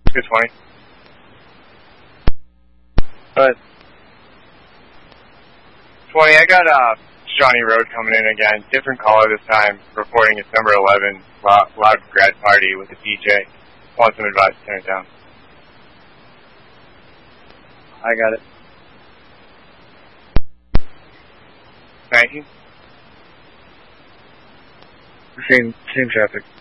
Good 20. But 20, I got Johnny Road coming in again. Different caller this time, reporting it's number 11, loud grad party with a DJ. Want some advice, turn it down. I got it. 19? Same traffic.